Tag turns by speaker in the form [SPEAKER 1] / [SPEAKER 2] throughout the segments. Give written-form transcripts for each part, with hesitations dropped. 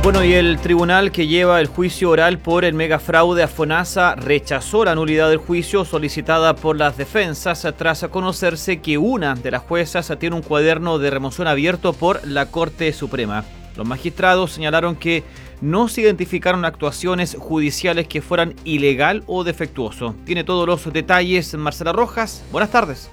[SPEAKER 1] Bueno, y el tribunal que lleva el juicio oral por el megafraude a FONASA rechazó la nulidad del juicio solicitada por las defensas tras conocerse que una de las juezas tiene un cuaderno de remoción abierto por la Corte Suprema. Los magistrados señalaron que no se identificaron actuaciones judiciales que fueran ilegal o defectuoso. Tiene todos los detalles Marcela Rojas. Buenas tardes.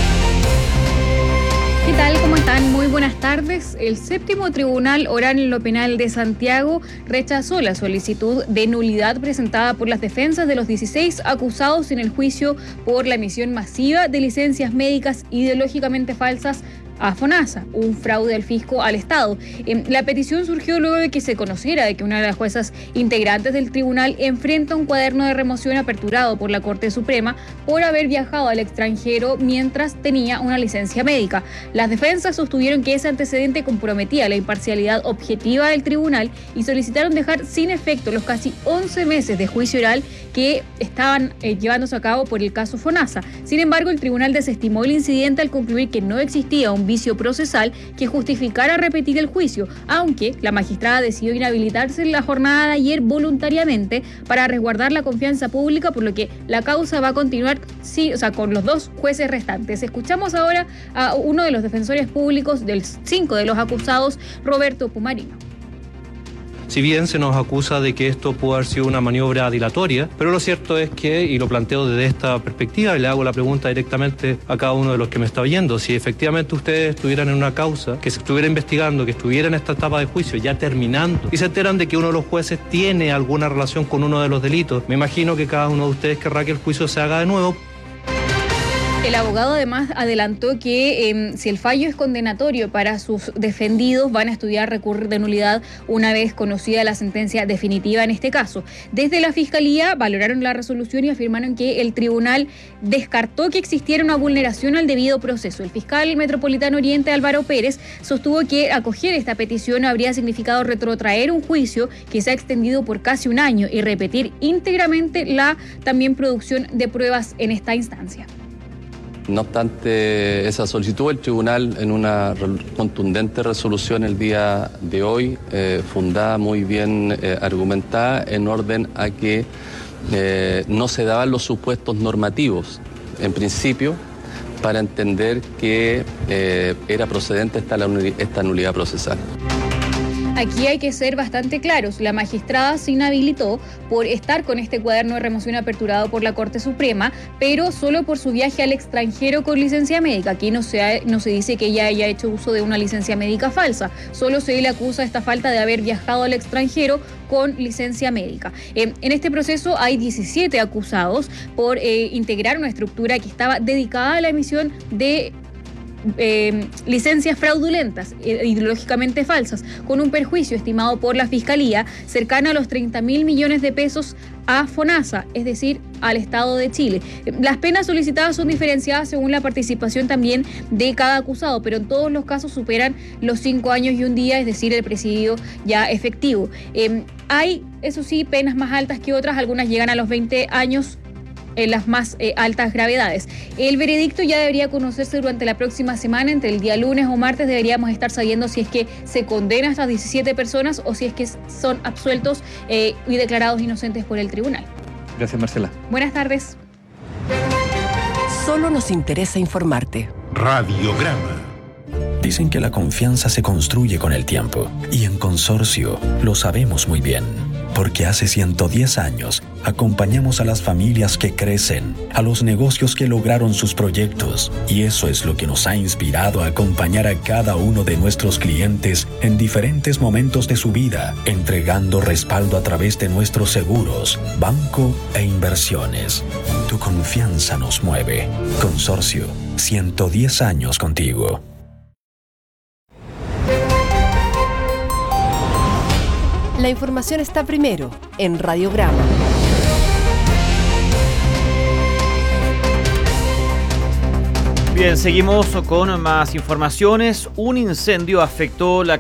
[SPEAKER 2] ¿Qué tal? ¿Cómo están? Muy buenas tardes. El séptimo Tribunal Oral en lo Penal de Santiago rechazó la solicitud de nulidad presentada por las defensas de los 16 acusados en el juicio por la emisión masiva de licencias médicas ideológicamente falsas a FONASA, un fraude al fisco al Estado. La petición surgió luego de que se conociera de que una de las juezas integrantes del tribunal enfrenta un cuaderno de remoción aperturado por la Corte Suprema por haber viajado al extranjero mientras tenía una licencia médica. Las defensas sostuvieron que ese antecedente comprometía la imparcialidad objetiva del tribunal y solicitaron dejar sin efecto los casi 11 meses de juicio oral que estaban llevándose a cabo por el caso FONASA. Sin embargo, el tribunal desestimó el incidente al concluir que no existía un vicio procesal que justificara repetir el juicio, aunque la magistrada decidió inhabilitarse en la jornada de ayer voluntariamente para resguardar la confianza pública, por lo que la causa va a continuar con los dos jueces restantes. Escuchamos ahora a uno de los defensores públicos de 5 de los acusados, Roberto Pumarino.
[SPEAKER 3] Si bien se nos acusa de que esto pudo haber sido una maniobra dilatoria, pero lo cierto es que, y lo planteo desde esta perspectiva, y le hago la pregunta directamente a cada uno de los que me está oyendo, si efectivamente ustedes estuvieran en una causa, que se estuviera investigando, que estuviera en esta etapa de juicio, ya terminando, y se enteran de que uno de los jueces tiene alguna relación con uno de los delitos, me imagino que cada uno de ustedes querrá que el juicio se haga de nuevo.
[SPEAKER 2] El abogado además adelantó que si el fallo es condenatorio para sus defendidos, van a estudiar recurrir de nulidad una vez conocida la sentencia definitiva en este caso. Desde la Fiscalía valoraron la resolución y afirmaron que el tribunal descartó que existiera una vulneración al debido proceso. El fiscal metropolitano Oriente, Álvaro Pérez, sostuvo que acoger esta petición habría significado retrotraer un juicio que se ha extendido por casi un año y repetir íntegramente la también producción de pruebas en esta instancia.
[SPEAKER 4] No obstante esa solicitud, el tribunal en una contundente resolución el día de hoy, fundada, muy bien argumentada, en orden a que no se daban los supuestos normativos, en principio, para entender que era procedente esta nulidad procesal.
[SPEAKER 2] Aquí hay que ser bastante claros. La magistrada se inhabilitó por estar con este cuaderno de remoción aperturado por la Corte Suprema, pero solo por su viaje al extranjero con licencia médica. Aquí no se dice que ella haya hecho uso de una licencia médica falsa. Solo se le acusa esta falta de haber viajado al extranjero con licencia médica. En este proceso hay 17 acusados por integrar una estructura que estaba dedicada a la emisión de licencias fraudulentas, ideológicamente falsas, con un perjuicio estimado por la Fiscalía cercano a los 30.000 millones de pesos a FONASA, es decir, al Estado de Chile. Las penas solicitadas son diferenciadas según la participación también de cada acusado, pero en todos los casos superan los 5 años y un día, es decir, el presidio ya efectivo. Hay, eso sí, penas más altas que otras, algunas llegan a los 20 años en las más altas gravedades. El veredicto ya debería conocerse durante la próxima semana, entre el día lunes o martes deberíamos estar sabiendo si es que se condena a estas 17 personas o si es que son absueltos y declarados inocentes por el tribunal.
[SPEAKER 5] Gracias, Marcela.
[SPEAKER 2] Buenas tardes.
[SPEAKER 6] Solo nos interesa informarte.
[SPEAKER 7] Radiograma.
[SPEAKER 8] Dicen que la confianza se construye con el tiempo, y en Consorcio lo sabemos muy bien, porque hace 110 años acompañamos a las familias que crecen, a los negocios que lograron sus proyectos, y eso es lo que nos ha inspirado a acompañar a cada uno de nuestros clientes en diferentes momentos de su vida, entregando respaldo a través de nuestros seguros, banco e inversiones. Tu confianza nos mueve. Consorcio, 110 años contigo.
[SPEAKER 6] La información está primero en Radiograma.
[SPEAKER 1] Bien, seguimos con más informaciones. Un incendio afectó la